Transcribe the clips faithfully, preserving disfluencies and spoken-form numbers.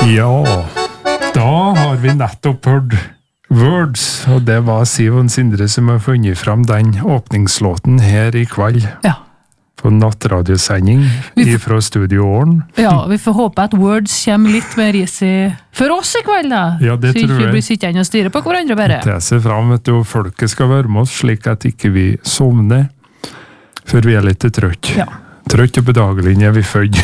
Ja, da har vi nettopp hørt Words, og det var Siv og Sindre som har funnet fram den åpningslåten her i kveld. Ja. På nattradiosending fra Studio Åren. Ja, vi får håpe at Words kommer litt mer ris i for oss i kveld da. Ja, det så tror ikke vi jeg. blir sittende og styre på hverandre bare. Det ser fram at folket skal være med oss, slik at ikke vi sovner, for vi er litt trøtt. Ja. Trøtt og bedagelig er vi født.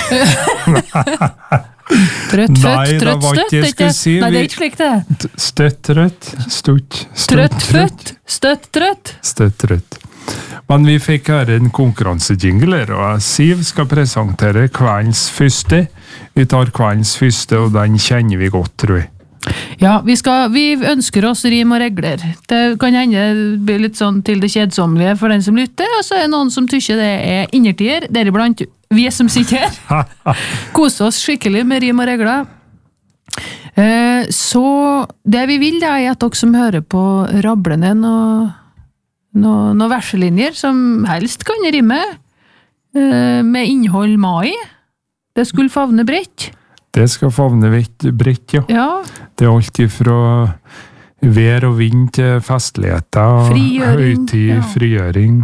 Trøtt, Nei, født, det trøtt, var ikke støtt. det jeg skulle si. Nei, det Vi- er ikke slik det. Støtt trøtt, stutt, støtt Trøtt, født, støtt, trøtt. Støtt trøtt. Men vi fikk høre en konkurransejingle her, og Siv skal presentere kveldens første. Vi tar kveldens første, og den kjenner vi godt, tror jeg. Ja, vi, skal, vi ønsker oss rim og regler. Det kan hende det blir litt sånn til det kjedsommelige for den som lytter, og så er det noen som tykker det er innertier, deriblant vi som sitter her. Kose oss skikkelig med rim og regler. Eh, så det vi vil da, er at dere som hører på rablene noe, noe, noe verselinjer som helst kan rime, eh, med innhold mai. Det skulle favne bredt. Det skal favne vidt bredt, ja. Ja, Det er alt fra vær og vind til festligheter, Frigjøring, høytid, ja. frigjøring,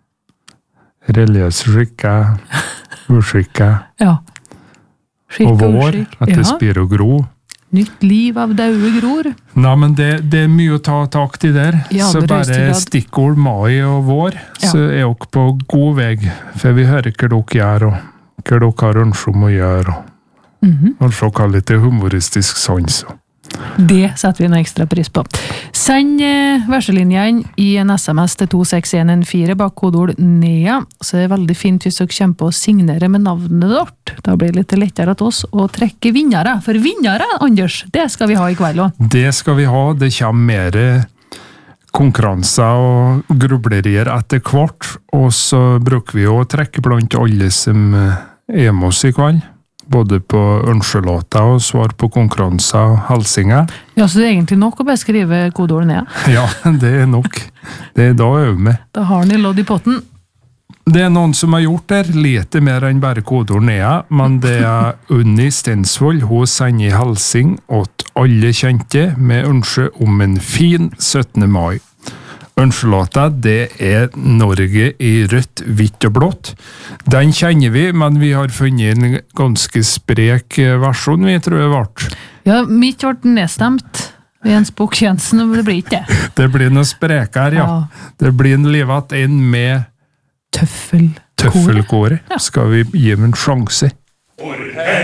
religiøse skikker, uskikker, ja. Skikk og vår, uskikk. at det Ja. spir og gro. Nytt liv av daue gror. Nei, men det, det er mye å ta tak i der. I Så aller høyeste bare grad. stikkord mai og vår, Ja. så er dere på god vei. For vi hører hva dere gjør, og hva dere har ønske om å gjøre. Og Mhm. kanskje dere har litt humoristisk sans. og- Det setter vi noe ekstra pris på. Send eh, verselinjene i en sms til to seks en en fire bak kodeord NEA. Så er det veldig fint hvis dere kommer på å signere med navnet dere. Da blir det litt lettere til oss å trekke vinnere. For vinnere, Anders, det skal vi ha i kveld også. Det skal vi ha. Det kommer mer konkurranser og grublerier etter hvert. Og så bruker vi å trekke blant alle som er med oss i kveld. Både på ønskelåter og svar på konkurranser og helsinger. Ja, så det er egentlig nok å bare skrive kodeord NEA. Ja, det er nok. Det er da øver vi. Da har ni lodd i potten. Det er noen som har gjort det, lite mer enn bare kodeord nede, men det er Unni Stensvold. Hun sender hilsing til alle kjente med ønske om en fin syttende mai. Ønskelåta, det er Norge i rødt, hvitt og blått. Den kjenner vi, men vi har funnet en ganske sprek versjon, vi tror det ble. Ja, mitt ble nedstemt. Jens Bukk Jensen, og det blir ikke det. Det blir noe sprekere, ja. Ja. Det blir en livet en med Tøffel. tøffelkåret. Skal vi gi dem en sjanse?